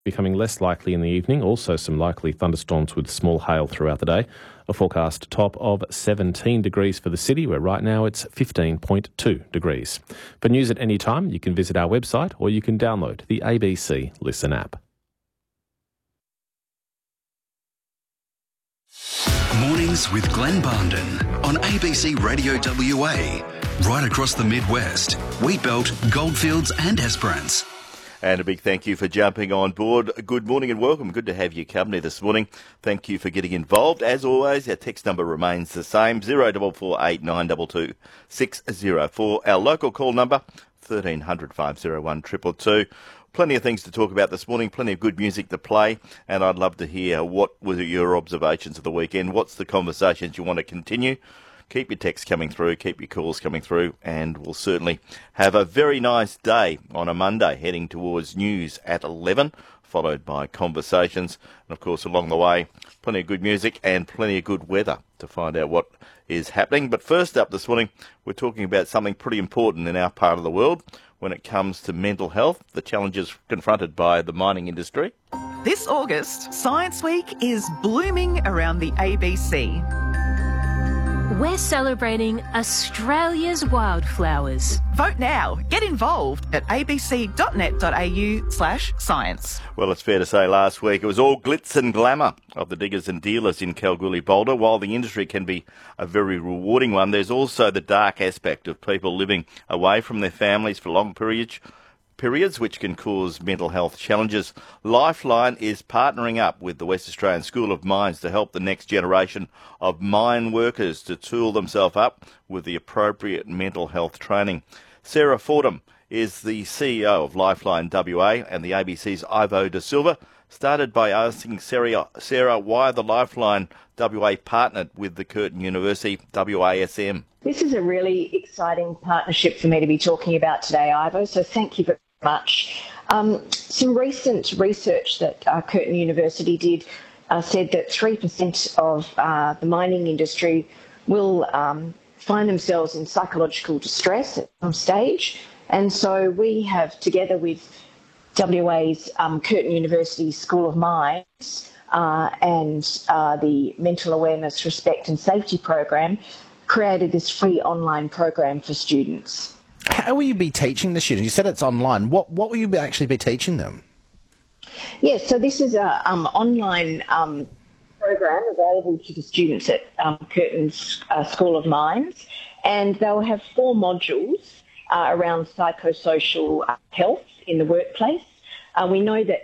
becoming less likely in the evening. Also some likely thunderstorms with small hail throughout the day. A forecast top of 17 degrees for the city, where right now it's 15.2 degrees. For news at any time, you can visit our website or you can download the ABC Listen app. Mornings with Glenn Barnden on ABC Radio WA. Right across the Midwest, Wheatbelt, Goldfields and Esperance. And a big thank you for jumping on board. Good morning and welcome. Good to have your company this morning. Thank you for getting involved. As always, our text number remains the same, 0448 922 604. Our local call number, 1300 501 222. Plenty of things to talk about this morning, plenty of good music to play, and I'd love to hear what were your observations of the weekend. What's the conversations you want to continue? Keep your texts coming through, keep your calls coming through, and we'll certainly have a very nice day on a Monday, heading towards news at 11, followed by conversations. And, of course, along the way, plenty of good music and plenty of good weather to find out what is happening. But first up this morning, we're talking about something pretty important in our part of the world when it comes to mental health, the challenges confronted by the mining industry. This August, Science Week is blooming around the ABC. We're celebrating Australia's wildflowers. Vote now. Get involved at abc.net.au/science. Well, it's fair to say last week it was all glitz and glamour of the diggers and dealers in Kalgoorlie-Boulder. While the industry can be a very rewarding one, there's also the dark aspect of people living away from their families for long periods, which can cause mental health challenges. Lifeline is partnering up with the West Australian School of Mines to help the next generation of mine workers to tool themselves up with the appropriate mental health training. Sarah Fordham is the CEO of Lifeline WA, and the ABC's Ivo Da Silva started by asking Sarah why the Lifeline WA partnered with the Curtin University WASM. This is a really exciting partnership for me to be talking about today, Ivo, so thank you very much. Some recent research that Curtin University did said that 3% of the mining industry will find themselves in psychological distress at some stage. And so we have, together with WA's Curtin University School of Mines and the Mental Awareness, Respect and Safety program, created this free online program for students. How will you be teaching the students? You said it's online. What will you actually be teaching them? Yes, so this is an online program available to the students at Curtin's School of Mines, and they'll have 4 modules around psychosocial health in the workplace. We know that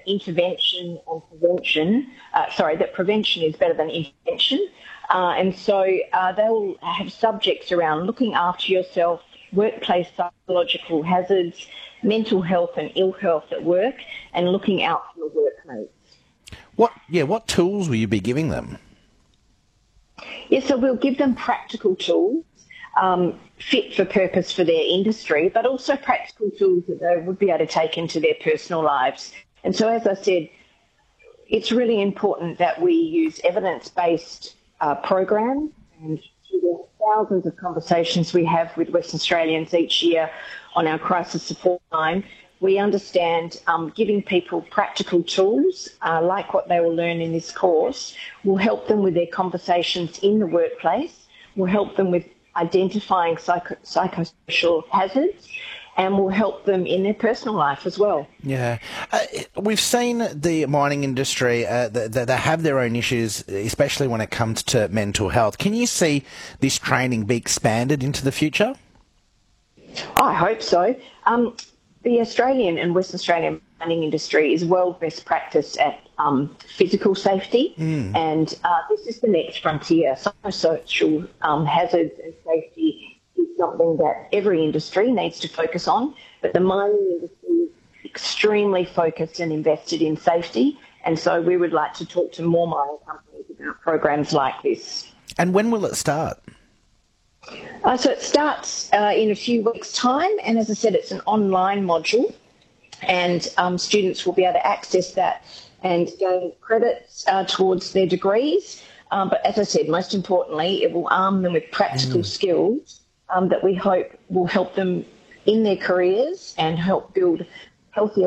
that prevention is better than intervention, and so they'll have subjects around looking after yourself, workplace psychological hazards, mental health and ill health at work, and looking out for your workmates. What tools will you be giving them? Yes, so we'll give them practical tools fit for purpose for their industry, but also practical tools that they would be able to take into their personal lives. And so, as I said, it's really important that we use evidence-based programs, and through the thousands of conversations we have with Western Australians each year on our crisis support line, we understand giving people practical tools, like what they will learn in this course, will help them with their conversations in the workplace, will help them with identifying psychosocial hazards, and will help them in their personal life as well. Yeah. We've seen the mining industry, they have their own issues, especially when it comes to mental health. Can you see this training be expanded into the future? I hope so. The Australian and Western Australian mining industry is world best practice at physical safety, and this is the next frontier. Psychosocial hazards and safety is something that every industry needs to focus on, but the mining industry is extremely focused and invested in safety, and so we would like to talk to more mining companies about programs like this. And when will it start? So it starts in a few weeks' time, and as I said, it's an online module, and students will be able to access that and gain credits towards their degrees. But as I said, most importantly, it will arm them with practical skills that we hope will help them in their careers and help build healthier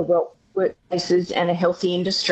workplaces and a healthy industry.